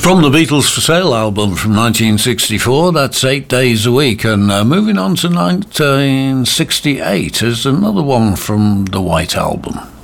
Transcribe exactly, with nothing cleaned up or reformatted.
From the Beatles for Sale album from nineteen sixty-four, that's Eight Days a Week. And uh, moving on to nineteen sixty-eight is another one from the White Album.